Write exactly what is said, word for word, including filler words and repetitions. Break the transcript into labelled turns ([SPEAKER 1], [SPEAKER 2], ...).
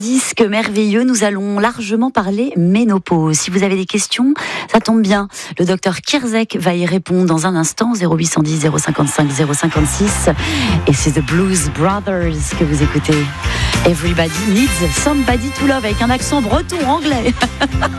[SPEAKER 1] Disque merveilleux, nous allons largement parler ménopause. Si vous avez des questions, ça tombe bien. Le docteur Kierzek va y répondre dans un instant. Zéro huit cent dix, zéro cinquante-cinq, zéro cinquante-six. Et c'est The Blues Brothers que vous écoutez. Everybody needs somebody to love avec un accent breton anglais.